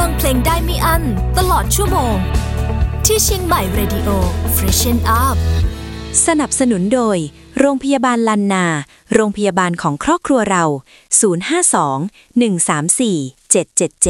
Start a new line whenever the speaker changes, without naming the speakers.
ฟังเพลงได้ไม่อั้นตลอดชั่วโมงที่เชียงใหม่ Radio Freshen Up
สนับสนุนโดยโรงพยาบาลลันนาโรงพยาบาลของครอบครัวเรา052 134 777